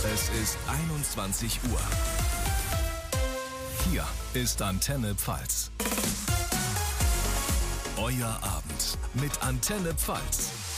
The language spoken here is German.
Es ist 21 Uhr. Hier ist Antenne Pfalz. Euer Abend mit Antenne Pfalz.